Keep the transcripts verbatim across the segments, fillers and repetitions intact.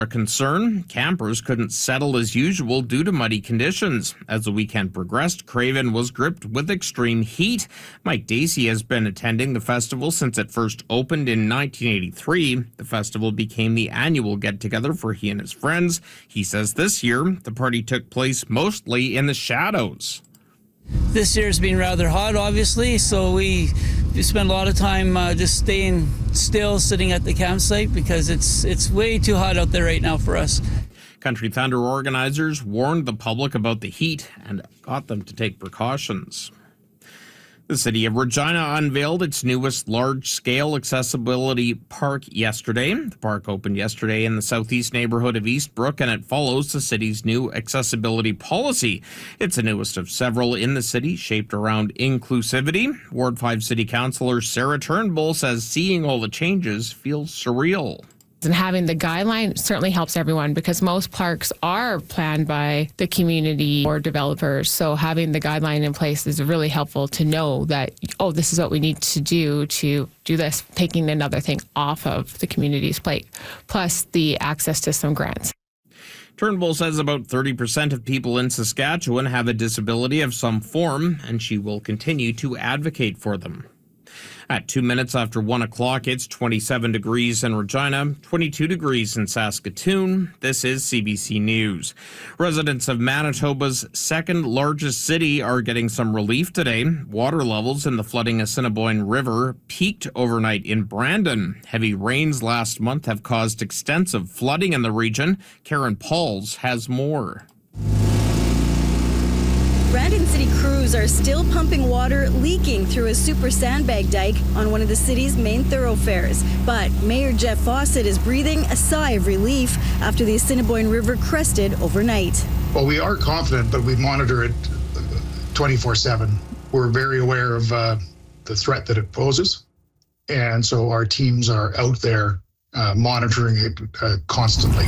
A concern, campers couldn't settle as usual due to muddy conditions. As the weekend progressed, Craven was gripped with extreme heat. Mike Dacey has been attending the festival since it first opened in nineteen eighty-three. The festival became the annual get-together for he and his friends. He says this year, the party took place mostly in the shadows. This year's been rather hot, obviously, so we, we spend a lot of time uh, just staying still, sitting at the campsite because it's it's way too hot out there right now for us. Country Thunder organizers warned the public about the heat and got them to take precautions. The city of Regina unveiled its newest large-scale accessibility park yesterday. The park opened yesterday in the southeast neighborhood of Eastbrook, and it follows the city's new accessibility policy. It's the newest of several in the city, shaped around inclusivity. Ward five City Councillor Sarah Turnbull says seeing all the changes feels surreal. And having the guideline certainly helps everyone because most parks are planned by the community or developers. So having the guideline in place is really helpful to know that, oh, this is what we need to do to do this, taking another thing off of the community's plate, plus the access to some grants. Turnbull says about thirty percent of people in Saskatchewan have a disability of some form, and she will continue to advocate for them. At two minutes after one o'clock, it's twenty-seven degrees in Regina, twenty-two degrees in Saskatoon. This is C B C News. Residents of Manitoba's second largest city are getting some relief today. Water levels in the flooding Assiniboine River peaked overnight in Brandon. Heavy rains last month have caused extensive flooding in the region. Karen Pauls has more. Brandon City crews are still pumping water leaking through a super sandbag dike on one of the city's main thoroughfares. But Mayor Jeff Fawcett is breathing a sigh of relief after the Assiniboine River crested overnight. Well, we are confident, but we monitor it twenty-four seven. We're very aware of uh, the threat that it poses. And so our teams are out there uh, monitoring it uh, constantly.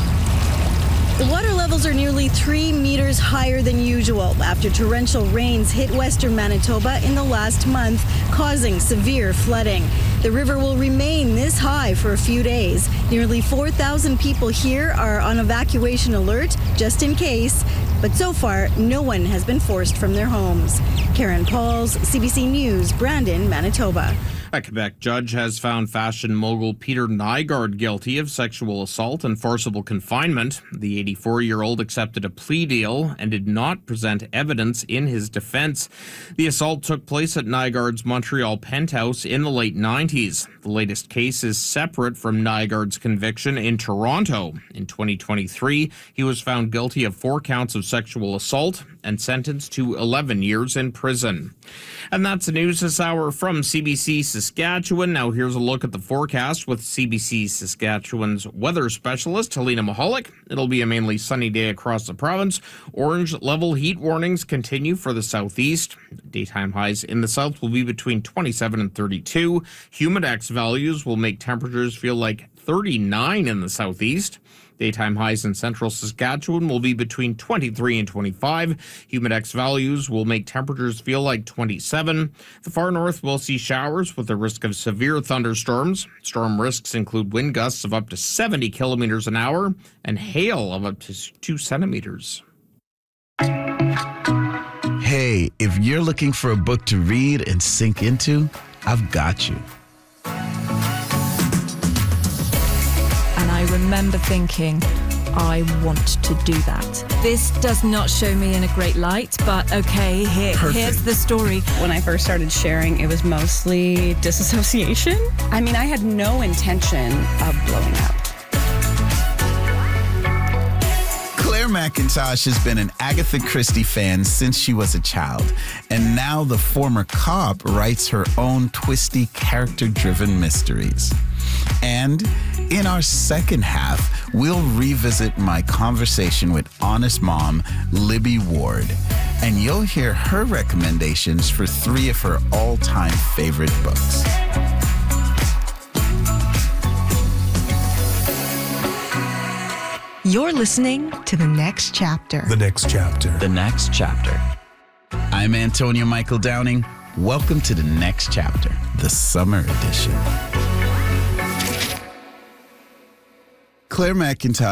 The water levels are nearly three meters higher than usual after torrential rains hit western Manitoba in the last month, causing severe flooding. The river will remain this high for a few days. Nearly four thousand people here are on evacuation alert just in case, but so far no one has been forced from their homes. Karen Pauls, C B C News, Brandon, Manitoba. A Quebec judge has found fashion mogul Peter Nygard guilty of sexual assault and forcible confinement. The eighty-four-year-old accepted a plea deal and did not present evidence in his defense. The assault took place at Nygard's Montreal penthouse in the late nineties. The latest case is separate from Nygard's conviction in Toronto. In twenty twenty-three, he was found guilty of four counts of sexual assault and sentenced to eleven years in prison. And that's the news this hour from C B C Saskatchewan. Now here's a look at the forecast with C B C Saskatchewan's weather specialist, Helena Mahalik. It'll be a mainly sunny day across the province. Orange level heat warnings continue for the southeast. Daytime highs in the south will be between twenty-seven and thirty-two. Humidex values will make temperatures feel like thirty-nine in the southeast. Daytime highs in central Saskatchewan will be between twenty-three and twenty-five. Humidex values will make temperatures feel like twenty-seven. The far north will see showers with the risk of severe thunderstorms. Storm risks include wind gusts of up to seventy kilometers an hour and hail of up to two centimeters. Hey, if you're looking for a book to read and sink into, I've got you. I remember thinking, I want to do that. This does not show me in a great light, but okay, here, here's the story. When I first started sharing, it was mostly disassociation. I mean, I had no intention of blowing up. Claire McIntosh has been an Agatha Christie fan since she was a child, and now the former cop writes her own twisty, character-driven mysteries. And in our second half, we'll revisit my conversation with Honest Mom, Libby Ward, and you'll hear her recommendations for three of her all-time favorite books. You're listening to The Next Chapter. The Next Chapter. The Next Chapter. I'm Antonio Michael Downing. Welcome to The Next Chapter, the summer edition. Claire McIntosh